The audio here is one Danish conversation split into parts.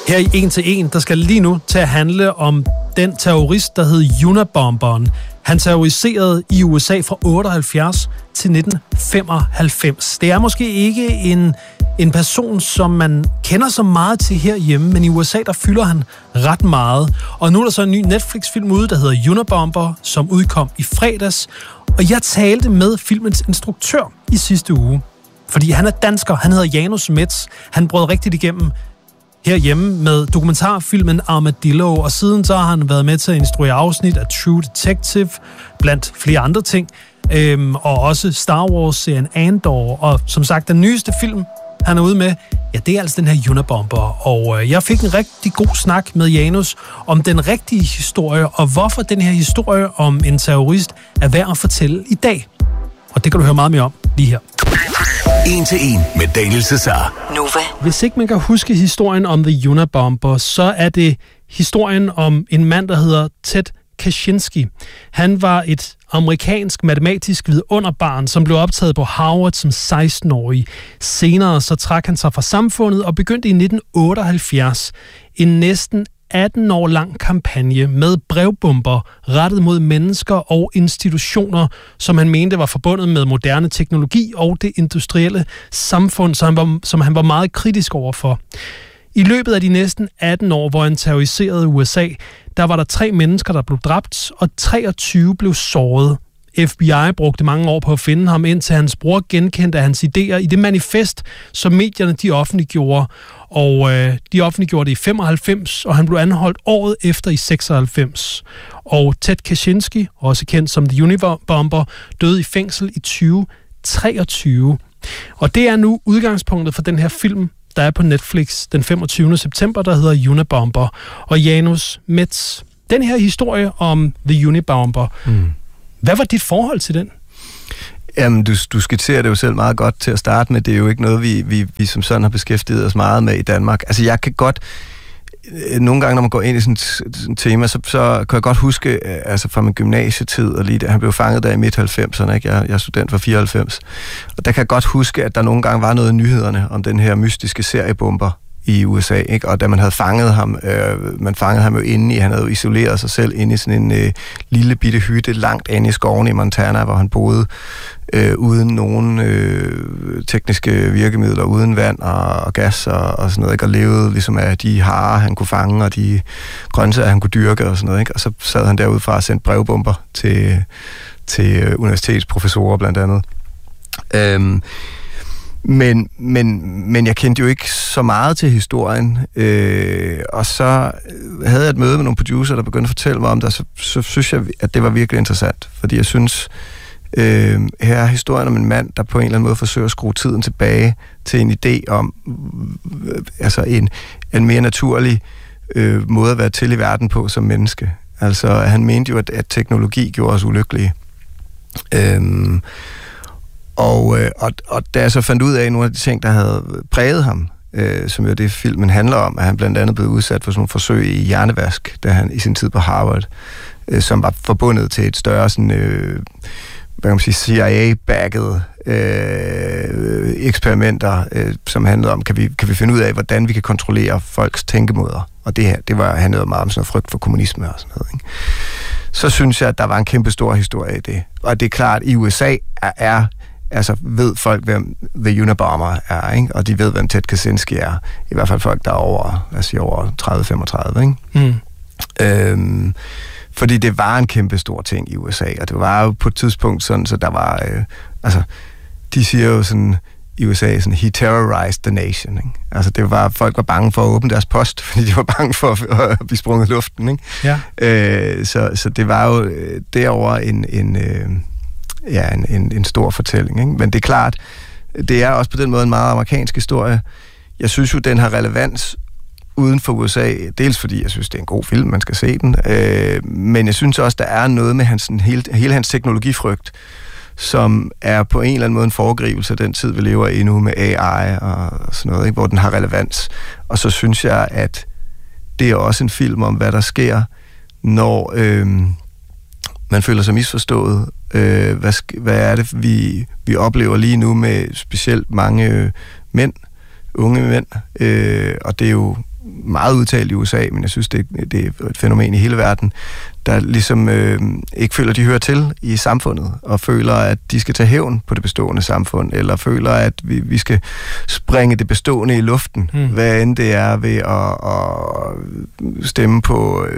Her i 1 til 1, der skal lige nu til at handle om den terrorist, der hed Unabomberen. Han terroriserede i USA fra 78 til 1995. Det er måske ikke en person, som man kender så meget til herhjemme, men i USA, der fylder han ret meget. Og nu er der så en ny Netflix-film ude, der hedder Unabomber, som udkom i fredags. Og jeg talte med filmens instruktør i sidste uge, fordi han er dansker. Han hedder Janus Metz. Han brød rigtigt igennem herhjemme med dokumentarfilmen Armadillo, og siden så har han været med til at instruere afsnit af True Detective, blandt flere andre ting, og også Star Wars-serien Andor, og som sagt, den nyeste film, han er ude med, ja, det er altså den her Unabomber, og jeg fik en rigtig god snak med Janus om den rigtige historie, og hvorfor den her historie om en terrorist er værd at fortælle i dag. Og det kan du høre meget mere om lige her. 1 til 1 med Daniel Cesar. Nova. Hvis ikke man kan huske historien om The Unabomber, så er det historien om en mand, der hedder Ted Kaczynski. Han var et amerikansk matematisk vidunderbarn, som blev optaget på Harvard som 16-årig. Senere så trak han sig fra samfundet og begyndte i 1978 en næsten 18 år lang kampagne med brevbomber rettet mod mennesker og institutioner, som han mente var forbundet med moderne teknologi og det industrielle samfund, som han var meget kritisk overfor. I løbet af de næsten 18 år, hvor han terroriserede USA, der var der 3 mennesker, der blev dræbt, og 23 blev såret. FBI brugte mange år på at finde ham, indtil hans bror genkendte hans idéer i det manifest, som medierne de offentliggjorde. Og de offentliggjorde det i 95, og han blev anholdt året efter i 96. Og Ted Kaczynski, også kendt som The Unabomber, døde i fængsel i 2023. Og det er nu udgangspunktet for den her film, der er på Netflix den 25. september, der hedder Unabomber. Og Janus Metz, den her historie om The Unabomber, hvad var dit forhold til den? Jamen, du skitserer det jo selv meget godt til at starte med. Det er jo ikke noget, vi som sådan har beskæftiget os meget med i Danmark. Altså, jeg kan godt... Nogle gange, når man går ind i sådan et tema, så kan jeg godt huske, altså fra min gymnasietid, og lige der, han blev fanget der i midt-90'erne, ikke? Jeg er student fra 94. Og der kan jeg godt huske, at der nogle gange var noget i nyhederne om den her mystiske seriebomber i USA, ikke? Og da man havde fanget ham, man fangede ham jo inde i, han havde jo isoleret sig selv inde i sådan en lille bitte hytte langt inde i skoven i Montana, hvor han boede uden nogen tekniske virkemidler, uden vand og gas og sådan noget, ikke? Og levede ligesom af de harer, han kunne fange, og de grøntsager, han kunne dyrke og sådan noget, ikke? Og så sad han derude fra og sendte brevbomber til universitetsprofessorer blandt andet. Men jeg kendte jo ikke så meget til historien, og så havde jeg et møde med nogle producer, der begyndte at fortælle mig om det, så synes jeg, at det var virkelig interessant, fordi jeg synes, her er historien om en mand, der på en eller anden måde forsøger at skrue tiden tilbage til en idé om altså en mere naturlig måde at være til i verden på som menneske. Altså, han mente jo, at teknologi gjorde os ulykkelige. Og da jeg så fandt ud af nogle af de ting, der havde præget ham, som jo det filmen handler om, at han blandt andet blev udsat for sådan nogle forsøg i hjernevask, da han i sin tid på Harvard, som var forbundet til et større sådan, hvad kan man sige, CIA-baggede eksperimenter, som handlede om, kan vi finde ud af, hvordan vi kan kontrollere folks tænkemåder. Og det handlede meget om sådan noget frygt for kommunisme og sådan noget, ikke? Så synes jeg, at der var en kæmpe stor historie i det. Og det er klart, at i USA altså ved folk, hvem The Unabomber er, ikke? Og de ved, hvem Ted Kaczynski er. I hvert fald folk, der er over 30-35, ikke? Fordi det var en kæmpe stor ting i USA, og det var jo på et tidspunkt sådan, så der var... de siger jo sådan i USA, sådan, he terrorized the nation, ikke? Altså, det var, folk var bange for at åbne deres post, fordi de var bange for at blive sprunget i luften, ikke? Ja. Så det var jo derover en stor fortælling, ikke? Men det er klart, det er også på den måde en meget amerikansk historie. Jeg synes jo, den har relevans uden for USA, dels fordi jeg synes, det er en god film, man skal se den, men jeg synes også, der er noget med hele hans teknologifrygt, som er på en eller anden måde en foregribelse af den tid, vi lever i nu med AI og sådan noget, ikke? Hvor den har relevans. Og så synes jeg, at det er også en film om, hvad der sker, når man føler sig misforstået. Hvad er det, vi oplever lige nu med specielt mange mænd, unge mænd, og det er jo meget udtalt i USA, men jeg synes, det er et fænomen i hele verden, der ligesom ikke føler, de hører til i samfundet, og føler, at de skal tage hævn på det bestående samfund, eller føler, at vi skal springe det bestående i luften, hvad end det er ved at stemme på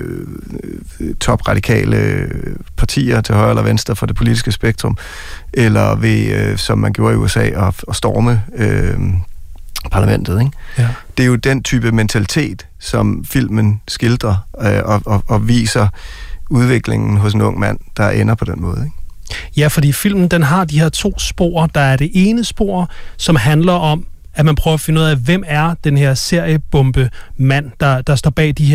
topradikale partier til højre eller venstre for det politiske spektrum, eller ved, som man gjorde i USA, at storme parlamentet, ikke? Ja. Det er jo den type mentalitet, som filmen skildrer og viser udviklingen hos en ung mand, der ender på den måde, ikke? Ja, fordi filmen, den har de her 2 spor. Der er det ene spor, som handler om, at man prøver at finde ud af, hvem er den her seriebombe mand, der står bag de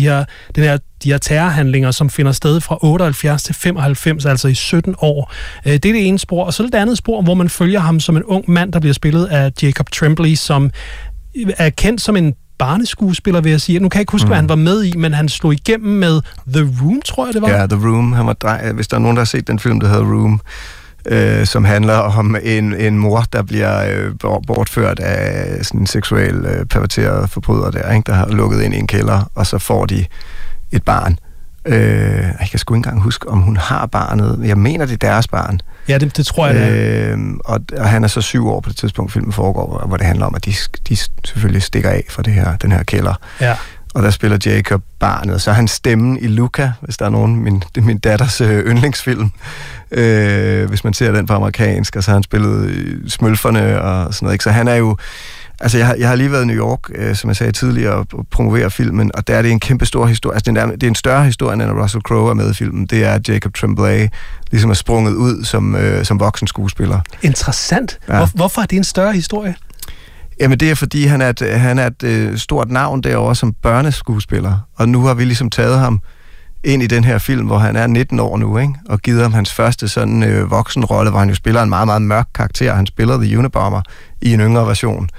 her terrorhandlinger, som finder sted fra 78 til 95, altså i 17 år. Det er det ene spor. Og så er det andet spor, hvor man følger ham som en ung mand, der bliver spillet af Jacob Tremblay, som er kendt som en barneskuespiller, vil jeg sige. Nu kan jeg ikke huske, hvad han var med i, men han slog igennem med The Room, tror jeg, det var. Ja, The Room. Han var hvis der er nogen, der har set den film, der hedder Room, som handler om en mor, der bliver bortført af sådan en seksuel perverteret forbryder der, ikke? Der har lukket ind i en kælder, og så får de et barn. Jeg kan sgu ikke engang huske, om hun har barnet. Jeg mener, det er deres barn. Ja, det tror jeg, det er. Og han er så 7 år på det tidspunkt, filmen foregår, hvor det handler om, at de selvfølgelig stikker af fra den her kælder. Ja. Og der spiller Jacob barnet. Så er han stemmen i Luca, hvis der er nogen, min datters yndlingsfilm. Hvis man ser den på amerikansk, og så har han spillet Smølferne og sådan noget. Ikke? Så han er jo... Altså, jeg har lige været i New York, som jeg sagde tidligere, og promovere filmen, og der er det en kæmpe stor historie. Altså, det er en større historie, end at Russell Crowe er med i filmen. Det er, at Jacob Tremblay ligesom er sprunget ud som voksen skuespiller. Interessant. Ja. Hvorfor er det en større historie? Jamen, det er, fordi han er et stort navn derovre som børneskuespiller, og nu har vi ligesom taget ham ind i den her film, hvor han er 19 år nu, ikke? Og givet ham hans første sådan voksenrolle, hvor han jo spiller en meget, meget mørk karakter. Han spiller The Unabomber i en yngre version,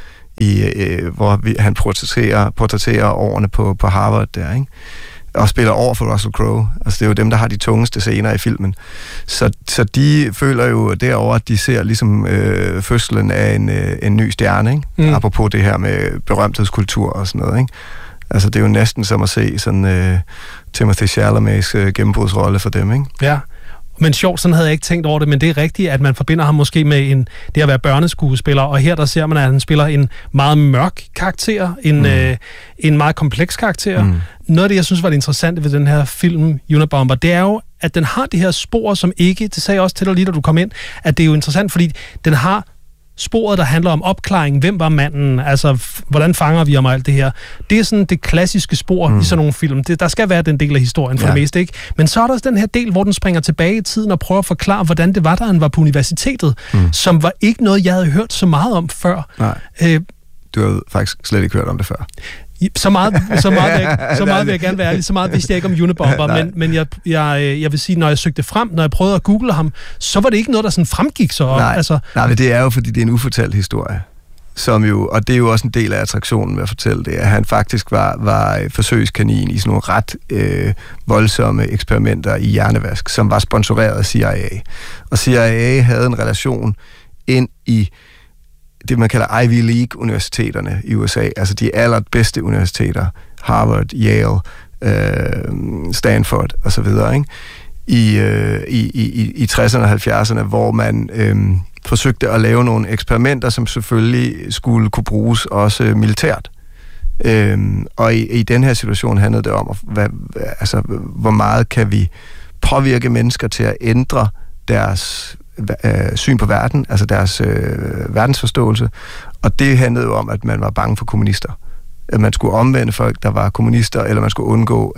hvor han portrætterer årene på Harvard der, ikke? Og spiller over for Russell Crowe. Altså, det er jo dem, der har de tungeste scener i filmen. Så de føler jo derovre, at de ser ligesom fødslen af en ny stjerne, ikke? Apropos det her med berømthedskultur og sådan noget, ikke? Altså, det er jo næsten som at se sådan Timothée Chalamet's gennembrudsrolle for dem, ikke? Ja. Men sjovt, sådan havde jeg ikke tænkt over det, men det er rigtigt, at man forbinder ham måske med det at være børneskuespiller, og her der ser man, at han spiller en meget mørk karakter, en meget kompleks karakter. Noget af det, jeg synes var det interessante ved den her film, Unabomber, det er jo, at den har det her spor, som ikke, det sagde jeg også til dig lige, da du kom ind, at det er jo interessant, fordi den har sporet, der handler om opklaring. Hvem var manden? Altså, hvordan fanger vi om alt det her? Det er sådan det klassiske spor i sådan nogle film. Der skal være den del af historien for det meste, ikke? Men så er der også den her del, hvor den springer tilbage i tiden og prøver at forklare, hvordan det var, da han var på universitetet, som var ikke noget, jeg havde hørt så meget om før. Nej. Du havde faktisk slet ikke hørt om det før. Så meget vil jeg gerne være ærlig. Så meget vidste jeg ikke om Unabomber, men jeg vil sige, når jeg søgte frem, når jeg prøvede at google ham, så var det ikke noget, der sådan fremgik så om. Nej, men det er jo, fordi det er en ufortalt historie. Som jo, og det er jo også en del af attraktionen ved at fortælle det, at han faktisk var forsøgskanin i sådan nogle ret voldsomme eksperimenter i hjernevask, som var sponsoreret af CIA. Og CIA havde en relation ind i det, man kalder Ivy League-universiteterne i USA, altså de allerbedste universiteter, Harvard, Yale, Stanford og så videre, ikke? I 60'erne og 70'erne, hvor man forsøgte at lave nogle eksperimenter, som selvfølgelig skulle kunne bruges også militært. Og i den her situation handlede det om, hvor meget kan vi påvirke mennesker til at ændre deres syn på verden, altså deres verdensforståelse. Og det handlede jo om, at man var bange for kommunister. At man skulle omvende folk, der var kommunister, eller man skulle undgå,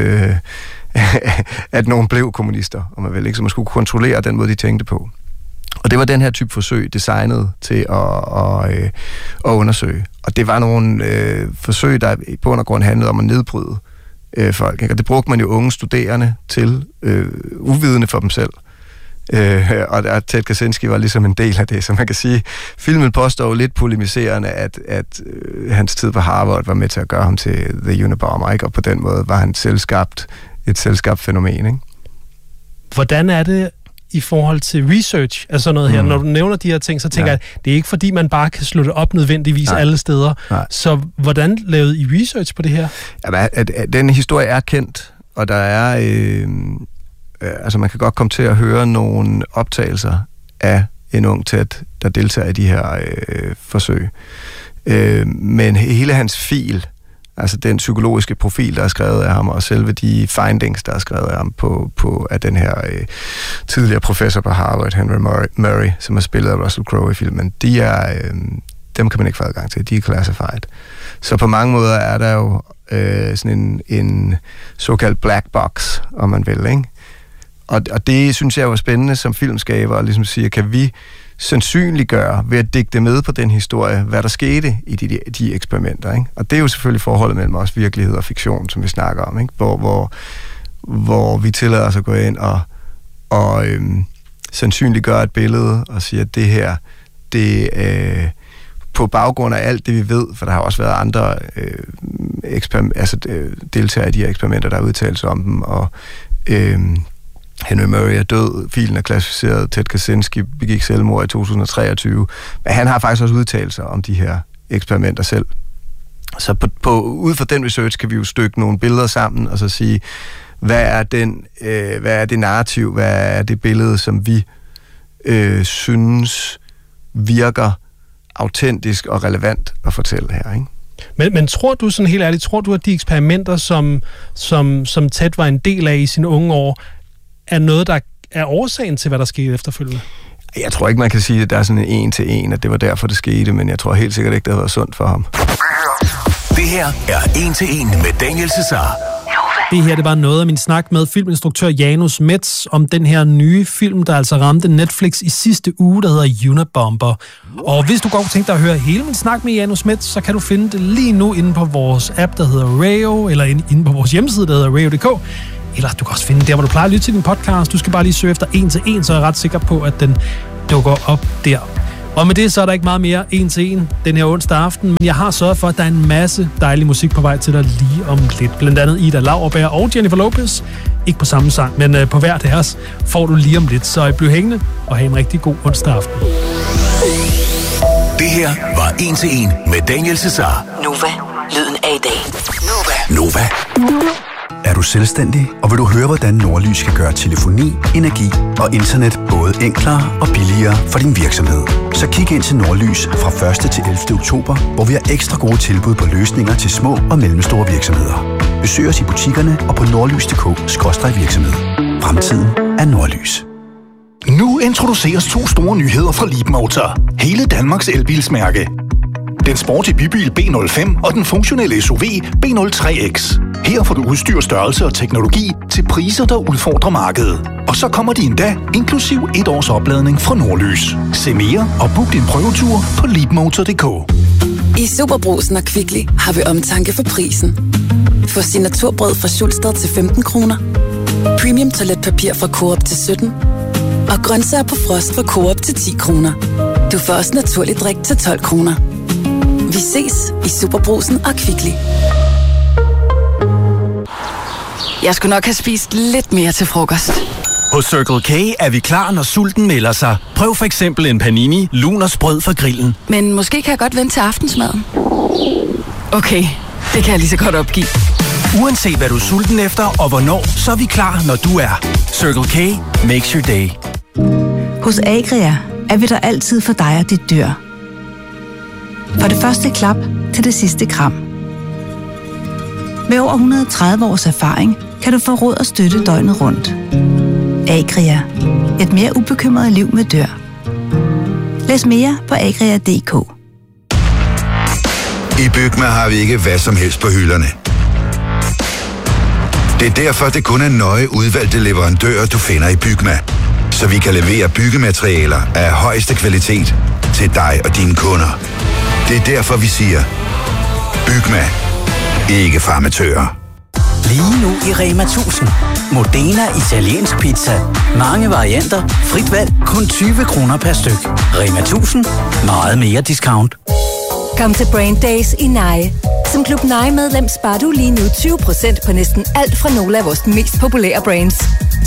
at nogen blev kommunister. Og man ville ikke, så man skulle kontrollere den måde, de tænkte på. Og det var den her type forsøg designet til at undersøge. Og det var nogle forsøg, der i bund og grund handlede om at nedbryde folk. Ikke? Og det brugte man jo unge studerende til, uvidende for dem selv. Og Ted Kaczynski var ligesom en del af det, så man kan sige, filmen påstår lidt polemiserende, at hans tid på Harvard var med til at gøre ham til The Unabomber, ikke? Og på den måde var han et selvskabt fænomen, ikke? Hvordan er det i forhold til research af sådan noget her. Når du nævner de her ting, så tænker jeg, at det er ikke fordi, man bare kan slå det op nødvendigvis alle steder. Nej. Så hvordan lavede I research på det her? Ja, den historie er kendt, og der er... altså man kan godt komme til at høre nogle optagelser af en ung Ted, der deltager i de her forsøg. Men hele hans fil, altså den psykologiske profil, der er skrevet af ham, og selve de findings, der er skrevet af ham af den her tidligere professor på Harvard, Henry Murray, som har spillet af Russell Crowe i filmen, dem kan man ikke få adgang til. De er classified. Så på mange måder er der jo sådan en såkaldt black box, om man vil, ikke? Og det synes jeg var spændende som filmskaber, og ligesom siger, kan vi sandsynliggøre ved at digte med på den historie, hvad der skete i de eksperimenter, ikke? Og det er jo selvfølgelig forholdet mellem også virkelighed og fiktion, som vi snakker om, ikke? Hvor vi tillader os at gå ind og sandsynliggøre et billede og sige, at det her, det på baggrund af alt det, vi ved, for der har også været andre deltagere i de her eksperimenter, der har udtalt sig om dem, og Henry Murray er død, filen er klassificeret, Ted Kaczynski begik selvmord i 2023, men han har faktisk også udtalt sig om de her eksperimenter selv. Så ud fra den research kan vi jo stykke nogle billeder sammen, og så sige, hvad er det narrativ, hvad er det billede, som vi synes virker autentisk og relevant at fortælle her, ikke? Men tror du sådan helt ærligt, at de eksperimenter, som Ted var en del af i sine unge år, er noget, der er årsagen til, hvad der skete efterfølgende? Jeg tror ikke, man kan sige, at der er sådan en til en, at det var derfor, det skete, men jeg tror helt sikkert ikke, det havde været sundt for ham. Det her er 1-1 med Daniel Cesar. Det her, det var noget af min snak med filminstruktør Janus Metz om den her nye film, der altså ramte Netflix i sidste uge, der hedder Unabomber. Og hvis du godt kunne tænke dig at høre hele min snak med Janus Metz, så kan du finde det lige nu inde på vores app, der hedder Rayo, eller inde på vores hjemmeside, der hedder rayo.dk. Eller du kan også finde der, hvor du plejer at lytte til din podcast. Du skal bare lige søge efter 1-1, så er jeg ret sikker på, at den dukker op der. Og med det, så er der ikke meget mere 1-1 den her onsdag aften, men jeg har sørget for, at der er en masse dejlig musik på vej til dig lige om lidt. Blandt andet Ida Lauerberg og Jennifer Lopez. Ikke på samme sang, men på hver deres får du lige om lidt. Så bliv hængende og have en rigtig god onsdag aften. Det her var 1-1 med Daniel Cesar. Nova, lyden af i dag. Nova. Er du selvstændig, og vil du høre, hvordan Nordlys kan gøre telefoni, energi og internet både enklere og billigere for din virksomhed? Så kig ind til Nordlys fra 1. til 11. oktober, hvor vi har ekstra gode tilbud på løsninger til små og mellemstore virksomheder. Besøg os i butikkerne og på nordlys.dk/virksomhed. Fremtiden er Nordlys. Nu introduceres 2 store nyheder fra Leapmotor. Hele Danmarks elbilsmærke. Den sporty bybil B05 og den funktionelle SUV B03X. Her får du udstyr, størrelse og teknologi til priser, der udfordrer markedet. Og så kommer de endda inklusiv 1 års opladning fra Nordlys. Se mere og book din prøvetur på leapmotor.dk. I SuperBrugsen og Kvickly har vi omtanke for prisen. Få signaturbrød fra Schulstad til 15 kroner. Premium toiletpapir fra Coop til 17. Og grøntsager på frost fra Coop til 10 kroner. Du får også naturlig drik til 12 kroner. Vi ses i SuperBrugsen og Kvickly. Jeg skulle nok have spist lidt mere til frokost. Hos Circle K er vi klar, når sulten melder sig. Prøv for eksempel en panini, lun og sprød fra grillen. Men måske kan jeg godt vente til aftensmaden. Okay, det kan jeg lige så godt opgive. Uanset hvad du er sulten efter og hvornår, så er vi klar, når du er. Circle K makes your day. Hos Agria er vi der altid for dig og dit dyr. Fra det første klap til det sidste kram. Med over 130 års erfaring kan du få råd og støtte døgnet rundt. Agria. Et mere ubekymret liv med dyr. Læs mere på agria.dk. I Bygma har vi ikke hvad som helst på hylderne. Det er derfor, det kun er nøje udvalgte leverandører, du finder i Bygma. Så vi kan levere byggematerialer af højeste kvalitet til dig og dine kunder. Det er derfor, vi siger, Bygma. Ikke for amatører. Lige nu i Rema 1000. Modena italiensk pizza. Mange varianter. Frit valg. Kun 20 kroner per styk. Rema 1000. Meget mere discount. Kom til Brand Days i Nye. Som Klub Nye-medlem sparer du lige nu 20% på næsten alt fra nogle af vores mest populære brands.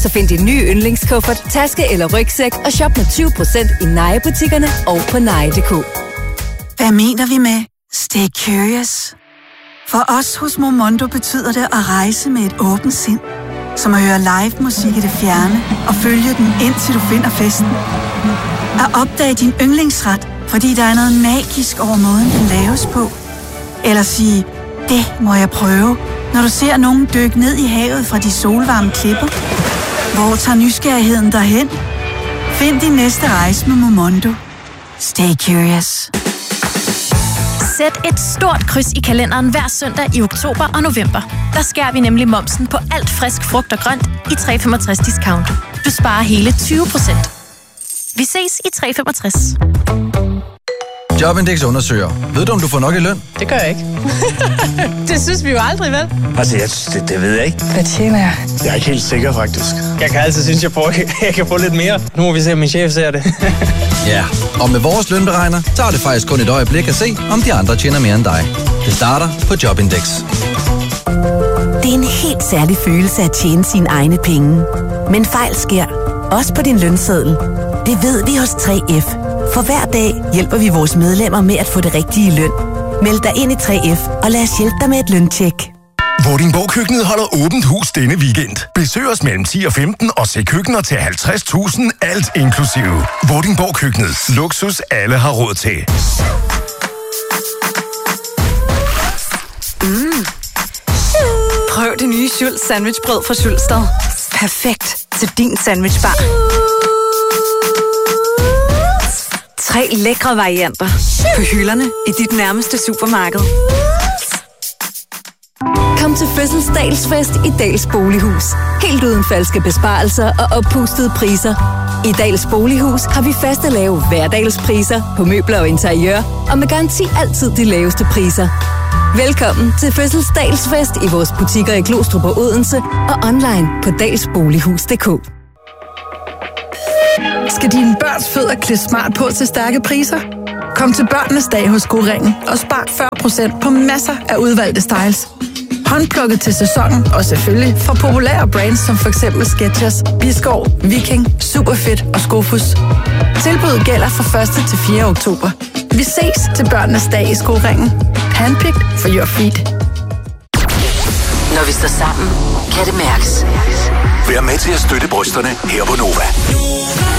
Så find din nye yndlingskuffert, taske eller rygsæk og shop med 20% i Nike-butikkerne og på Nike.dk. Hvad mener vi med stay curious? For os hos Momondo betyder det at rejse med et åbent sind. Som at høre live musik i det fjerne og følge den indtil du finder festen. At opdage din yndlingsret, fordi der er noget magisk over måden, den laves på. Eller sige, det må jeg prøve, når du ser nogen dykke ned i havet fra de solvarme klipper. Hvor tager nysgerrigheden derhen? Find din næste rejse med Momondo. Stay curious. Sæt et stort kryds i kalenderen hver søndag i oktober og november. Der skærer vi nemlig momsen på alt frisk frugt og grønt i 365 discount. Du sparer hele 20%. Vi ses i 365. Jobindex undersøger. Ved du, om du får nok i løn? Det gør jeg ikke. Det synes vi jo aldrig, vel? Altså, det ved jeg ikke. Hvad tjener jeg? Jeg er ikke helt sikker, faktisk. Jeg kan altid synes, jeg kan få lidt mere. Nu må vi se, om min chef ser det. Ja, og med vores lønberegner tager det faktisk kun et øjeblik at se, om de andre tjener mere end dig. Det starter på Jobindex. Det er en helt særlig følelse at tjene sine egne penge. Men fejl sker, også på din lønseddel. Det ved vi hos 3F. For hver dag hjælper vi vores medlemmer med at få det rigtige løn. Meld dig ind i 3F og lad os hjælpe dig med et løntjek. Vordingborg-køkkenet holder åbent hus denne weekend. Besøg os mellem 10 og 15 og se køkkener til 50.000, alt inklusive. Vordingborg-køkkenet. Luksus alle har råd til. Prøv det nye Schultz sandwichbrød fra Schultzstad. Perfekt til din sandwichbar. 3 lækre varianter på hylderne i dit nærmeste supermarked. Kom til fødselsdagsfest i Dals Bolighus. Helt uden falske besparelser og oppustede priser. I Dals Bolighus har vi faste lave hverdagspriser på møbler og interiør, og med garanti altid de laveste priser. Velkommen til fødselsdagsfest i vores butikker i Glostrup og Odense og online på dalsbolighus.dk. Skal dine børns fødder klæde smart på til stærke priser? Kom til børnenes dag hos Go-Ringen og spar 40% på masser af udvalgte styles. Håndplukket til sæsonen og selvfølgelig fra populære brands som f.eks. Skechers, Biskov, Viking, Superfit og Skofus. Tilbuddet gælder fra 1. til 4. oktober. Vi ses til børnenes dag i Go-Ringen. Handpicked for your feet. Når vi står sammen, kan det mærkes. Vær med til at støtte brysterne her på Nova.